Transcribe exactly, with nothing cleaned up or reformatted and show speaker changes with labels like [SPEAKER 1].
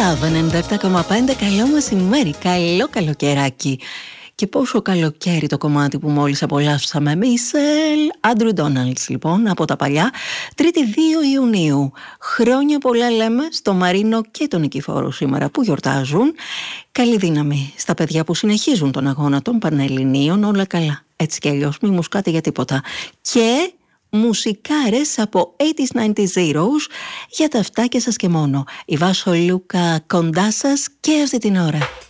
[SPEAKER 1] Love ενενήντα επτά κόμμα πέντε. Καλό μεσημέρι, καλό καλοκαιράκι. Και πόσο καλοκαίρι το κομμάτι που μόλις απολαύσαμε. Μίσελ Άντρου Ντόναλντς, λοιπόν, από τα παλιά. Τρίτη δύο Ιουνίου. Χρόνια πολλά λέμε στο Μαρίνο και τον Νικηφόρο σήμερα που γιορτάζουν. Καλή δύναμη στα παιδιά που συνεχίζουν τον αγώνα των Πανελληνίων. Όλα καλά. Έτσι κι αλλιώς, μη μου σκάτε για τίποτα. Και μουσικάρες από ογδόντα ενενήντα για τα αυτάκια σας και μόνο. Η Βάσο Λούκα κοντά σας και αυτή την ώρα.